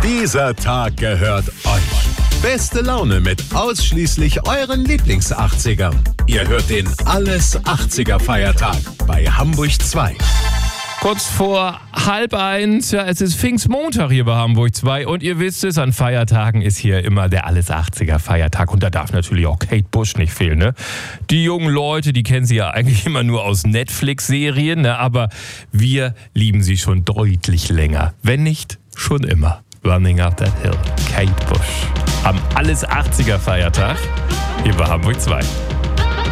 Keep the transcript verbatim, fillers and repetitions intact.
Dieser Tag gehört euch. Beste Laune mit ausschließlich euren Lieblings-achtzigern. Ihr hört den Alles achtziger Feiertag bei Hamburg zwei. Kurz vor halb eins, ja, es ist Pfingstmontag hier bei Hamburg zwei und ihr wisst es, an Feiertagen ist hier immer der Alles achtziger Feiertag und da darf natürlich auch Kate Bush nicht fehlen, ne? Die jungen Leute, die kennen sie ja eigentlich immer nur aus Netflix-Serien, ne? Aber wir lieben sie schon deutlich länger, wenn nicht schon immer. Running Up That Hill, Kate Bush. Am Alles achtziger Feiertag hier bei Hamburg zwei.